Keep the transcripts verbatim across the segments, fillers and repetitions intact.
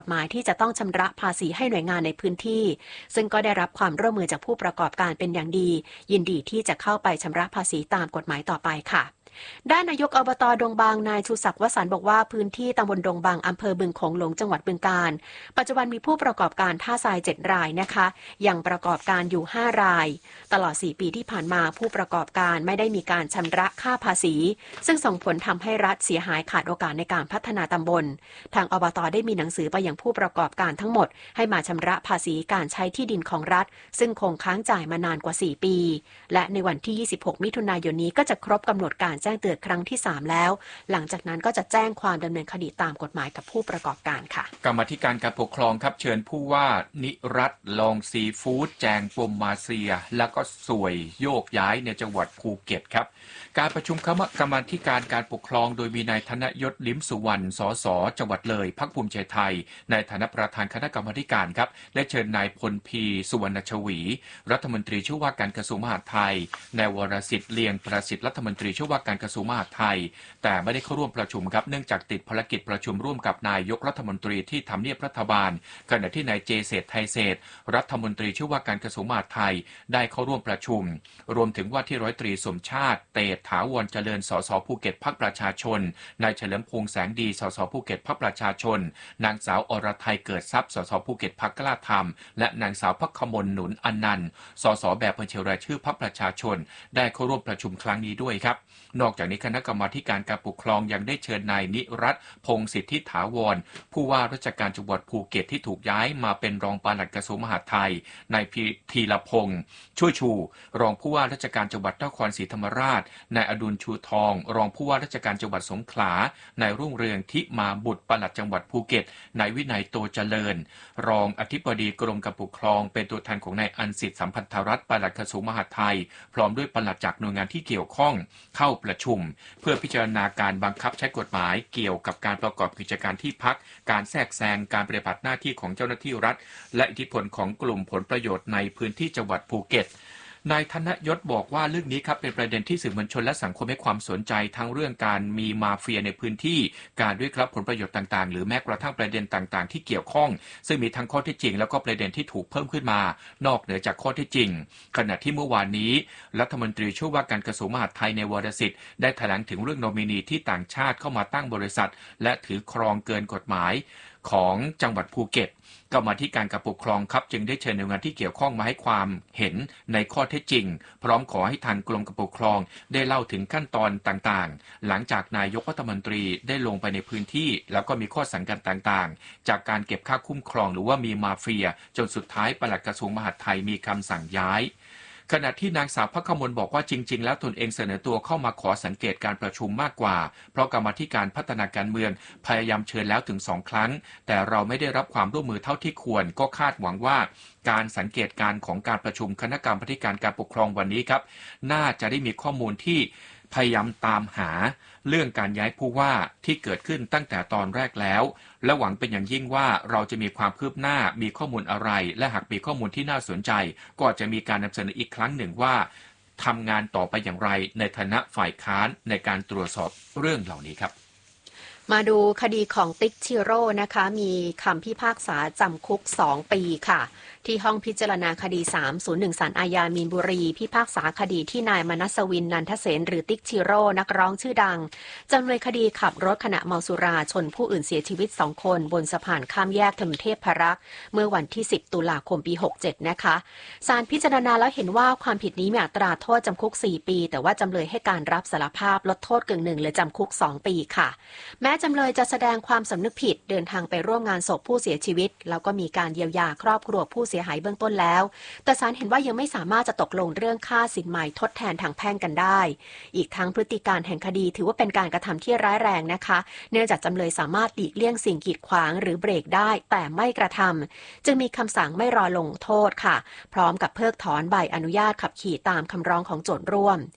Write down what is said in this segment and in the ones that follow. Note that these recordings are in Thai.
หมายที่จะต้องชำระภาษีให้หน่วยงานในพื้นที่ซึ่งก็ได้รับความร่วมมือจากผู้ประกอบการเป็นอย่างดียินดีที่จะเข้าไปชำระภาษีตามกฎหมายต่อไปค่ะด้านนายกอบต.ดงบางนายชูศักดิ์วสันต์บอกว่าพื้นที่ตำบลดงบางอำเภอบึงโขงหลงจังหวัดบึงกาฬปัจจุบันมีผู้ประกอบการท่าทรายเจ็ดรายนะคะยังประกอบการอยู่ห้ารายตลอดสี่ปีที่ผ่านมาผู้ประกอบการไม่ได้มีการชำระค่าภาษีซึ่งส่งผลทำให้รัฐเสียหายขาดโอกาสในการพัฒนาตำบลทางอบต.ได้มีหนังสือไปยังผู้ประกอบการทั้งหมดให้มาชำระภาษีการใช้ที่ดินของรัฐซึ่งคงค้างจ่ายมานานกว่าสี่ปีและในวันที่ยี่สิบหกมิถุนายนนี้ก็จะครบกำหนดการแจ้งเตือนครั้งที่สามแล้วหลังจากนั้นก็จะแจ้งความดำเนินคดีตามกฎหมายกับผู้ประกอบการค่ะกรรมาธิการการปกครองครับเชิญผู้ว่านิรัตน์ลองซีฟู้ดแจงปมมาเซียแล้วก็สวยโยกย้ายในจังหวัดภูเก็ตครับการประชุมคณะกรรมาธิการการปกครองโดยมีนายธนยศลิ้มสุวรรณสสจังหวัดเลยพรรคภูมิใจไทยในฐานะประธานคณะกรรมาธิการครับและเชิญนายพลพีสุวรรณชวีรัฐมนตรีช่วยว่าการกระทรวงมหาดไทยนายวรสิทธิ์เลียงประสิทธิ์รัฐมนตรีช่วยว่าการกระทรวงมหาดไทยแต่ไม่ได้เข้าร่วมประชุมครับเนื่องจากติดภารกิจประชุมร่วมกับนายกรัฐมนตรีที่ทำเนียบรัฐบาลขณะที่นายเจเศรษฐ์ไทยเศรษฐ์รัฐมนตรีช่วยว่าการกระทรวงมหาดไทยได้เข้าร่วมประชุมรวมถึงว่าที่ร้อยตรีสมชาติเตษถาวรเจริญสสภูเก็ตพรรคประชาชนนายเฉลิมพงษ์แสงดีสสภูเก็ตพรรคประชาชนนางสาวอรไทยเกิดทรัพย์สสภูเก็ตพรรคกล้าธรรมและนางสาวพักขมลหนุนอนันต์สสแบบบัญชีรายชื่อพรรคประชาชนได้เข้าร่วมประชุมครั้งนี้ด้วยครับนอกจากนี้คณะกรรมาธิการการปกครองยังได้เชิญนายนิรัตน์พงษ์สิทธิถาวรผู้ว่าราชการจังหวัดภูเก็ตที่ถูกย้ายมาเป็นรองปลัดกระทรวงมหาดไทยนายธีรพงษ์ช่วยชูรองผู้ว่าราชการจังหวัดนครศรีธรรมราชนายอดุลชูทองรองผู้ว่าราชการจังหวัดสงขลานายรุ่งเรืองทิมาบุตรปลัดจังหวัดภูเก็ตนายวินัยโตเจริญรองอธิบดีกรมการปกครองเป็นตัวแทนของนายอันสิทธิ์สัมพันธรัตน์ปลัดกระทรวงมหาดไทยพร้อมด้วยปลัดจากหน่วยงานที่เกี่ยวข้องเข้าประชุมเพื่อพิจารณาการบังคับใช้กฎหมายเกี่ยวกับการประกอบกิจการที่พักการแทรกแซงการปฏิบัติหน้าที่ของเจ้าหน้าที่รัฐและอิทธิพลของกลุ่มผลประโยชน์ในพื้นที่จังหวัดภูเก็ตนายธนยศบอกว่าเรื่องนี้ครับเป็นประเด็นที่สื่อมวลชนและสังคมให้ความสนใจทั้งเรื่องการมีมาเฟียในพื้นที่การด้วยครับผลประโยชน์ต่างๆหรือแม้กระทั่งประเด็นต่างๆที่เกี่ยวข้องซึ่งมีทั้งข้อเท็จจริงแล้วก็ประเด็นที่ถูกเพิ่มขึ้นมานอกเหนือจากข้อเท็จจริงขณะที่เมื่อวานนี้รัฐมนตรีช่วยว่าการกระทรวงมหาดไทยในวรสิทธิ์ได้แถลงถึงเรื่องโนมินีที่ต่างชาติเข้ามาตั้งบริษัทและถือครองเกินกฎหมายของจังหวัดภูเก็ตกรรมาธิการการปกครองครับจึงได้เชิญหน่วยงานที่เกี่ยวข้องมาให้ความเห็นในข้อเท็จจริงพร้อมขอให้ทางกรมการปกครองได้เล่าถึงขั้นตอนต่างๆหลังจากนายกรัฐมนตรีได้ลงไปในพื้นที่แล้วก็มีข้อสังกัดต่างๆจากการเก็บค่าคุ้มครองหรือว่ามีมาเฟียจนสุดท้ายปลัดกระทรวงมหาดไทยมีคำสั่งย้ายขณะที่นางสาวพักขมลบอกว่าจริงๆแล้วตนเองเสนอตัวเข้ามาขอสังเกตการประชุมมากกว่าเพราะกรรมาธิการพัฒนาการเมืองพยายามเชิญแล้วถึงสองครั้งแต่เราไม่ได้รับความร่วมมือเท่าที่ควรก็คาดหวังว่าการสังเกตการของการประชุมคณะกรรมาการการปกครองวันนี้ครับน่าจะได้มีข้อมูลที่พยายามตามหาเรื่องการย้ายผู้ว่าที่เกิดขึ้นตั้งแต่ตอนแรกแล้วและหวังเป็นอย่างยิ่งว่าเราจะมีความคืบหน้ามีข้อมูลอะไรและหากมีข้อมูลที่น่าสนใจก็จะมีการนำเสนออีกครั้งหนึ่งว่าทำงานต่อไปอย่างไรในฐานะฝ่ายค้านในการตรวจสอบเรื่องเหล่านี้ครับมาดูคดีของติ๊กชิโร่นะคะมีคำพิพากษาจำคุกสองปีค่ะที่ห้องพิจารณาคดีสามศูนย์หนึ่งศาลอาญามีนบุรีพิพากษาคดีที่นายมนัสวินนันทเสนหรือติ๊กชิโร่นักร้องชื่อดังจำเลยคดีขับรถขณะเมาสุราชนผู้อื่นเสียชีวิตสองคนบนสะพานข้ามแยกถนนเทพรักษ์เมื่อวันที่สิบตุลาคมปีหกสิบเจ็ดนะคะศาลพิจารณาแล้วเห็นว่าความผิดนี้มีอัตราโทษจำคุกสี่ปีแต่ว่าจำเลยให้การรับสารภาพลดโทษกึ่งหนึ่งเหลือจำคุกสองปีค่ะแม้จำเลยจะแสดงความสำนึกผิดเดินทางไปร่วมงานศพผู้เสียชีวิตแล้วก็มีการเยียวยาครอบครัวผู้เสียหายเบื้องต้นแล้วแต่ศาลเห็นว่ายังไม่สามารถจะตกลงเรื่องค่าสินไหมทดแทนทางแพ่งกันได้อีกทั้งพฤติการแห่งคดีถือว่าเป็นการกระทำที่ร้ายแรงนะคะเนื่องจากจำเลยสามารถหลีกเลี่ยงสิ่งกีดขวางหรือเบรกได้แต่ไม่กระทำจึงมีคำสั่งไม่รอลงโทษค่ะพร้อมกับเพิกถอนใบอนุญาตขับขี่ตามคำร้องของโจทก์ร่วม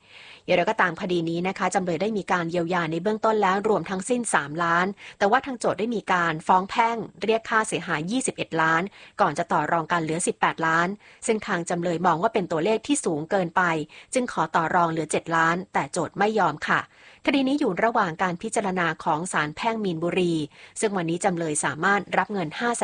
อย่างไรก็ตามคดีนี้นะคะจำเลยได้มีการเยียวยาในเบื้องต้นแล้วรวมทั้งสิ้นสามล้านแต่ว่าทางโจทย์ได้มีการฟ้องแพ่งเรียกค่าเสียหายยี่สิบเอ็ดล้านก่อนจะต่อรองกันเหลือสิบแปดล้านซึ่งทางจำเลยมองว่าเป็นตัวเลขที่สูงเกินไปจึงขอต่อรองเหลือเจ็ดล้านแต่โจทย์ไม่ยอมค่ะคดีนี้อยู่ระหว่างการพิจารณาของศาลแพ่งมีนบุรีซึ่งวันนี้จำเลยสามารถรับเงินห้า